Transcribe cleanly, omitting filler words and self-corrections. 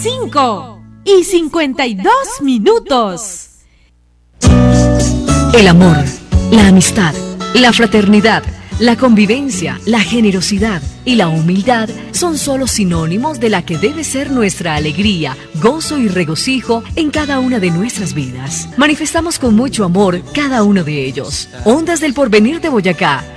5:52. El amor, la amistad, la fraternidad, la convivencia, la generosidad y la humildad son solo sinónimos de la que debe ser nuestra alegría, gozo y regocijo en cada una de nuestras vidas. Manifestamos con mucho amor cada uno de ellos. Ondas del Porvenir de Boyacá.